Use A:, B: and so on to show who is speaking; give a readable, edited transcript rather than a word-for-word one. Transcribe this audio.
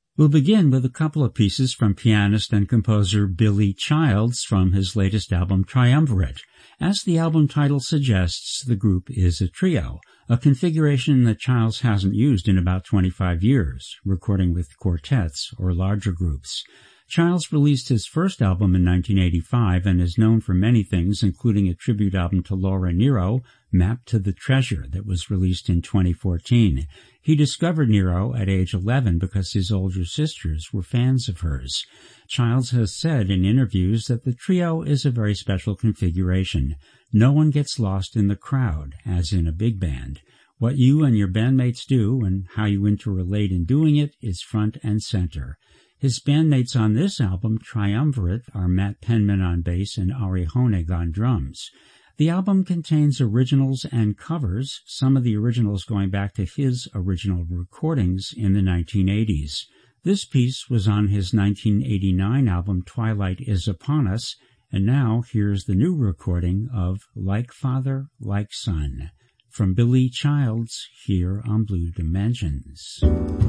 A: We'll begin with a couple of pieces from pianist and composer Billy Childs from his latest album Triumvirate. As the album title suggests, the group is a trio, a configuration that Childs hasn't used in about 25 years, recording with quartets or larger groups. Childs released his first album in 1985 and is known for many things, including a tribute album to Laura Nyro, Map to the Treasure, that was released in 2014. He discovered Nyro at age 11 because his older sisters were fans of hers. Childs has said in interviews that the trio is a very special configuration. No one gets lost in the crowd, as in a big band. What you and your bandmates do and how you interrelate in doing it is front and center. His bandmates on this album, Triumvirate, are Matt Penman on bass and Ari Honig on drums. The album contains originals and covers, some of the originals going back to his original recordings in the 1980s. This piece was on his 1989 album Twilight is Upon Us, and now here's the new recording of Like Father, Like Son, from Billy Childs here on Blue Dimensions.